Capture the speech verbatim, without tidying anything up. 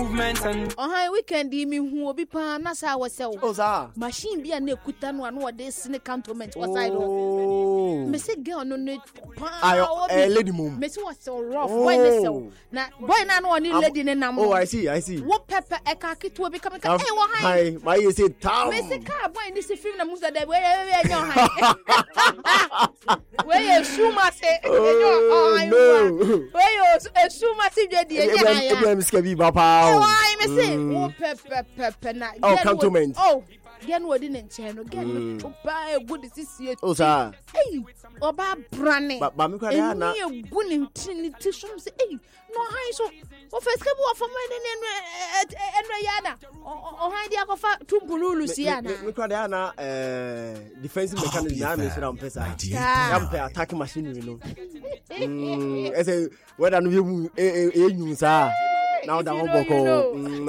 movements and oh hi weekend me hu obi pa na sa wosel oh sa machine bia na ekuta no ano de sine cantonment waside oh me say girl no no ayo eh lady mum me say was so rough boy na so na boy na no ni lady ne nam oh I see I see wo pepper e ka kitu obi come ka eh wo hi hi my you say town me say car boy ni se film na musa de we we we nyo hi we e shuma se enyo oh hi we e shuma se de de enyo hi e bia miskabi ba pa why me say wo pepper pepper na oh cantonment oh gen wodi ne nche no gen to ba e good sisi oh sa eh oba brane ba me kwa ya na e gu ne ntini ti so say eh no han so o first kebu of my ne eno yada o han dia ko fa tumpululu sia na me kwa ya na eh defensive mechanism na me so am pesa am pe attack machine no mm ese whether no be e e nyun sa now that one boko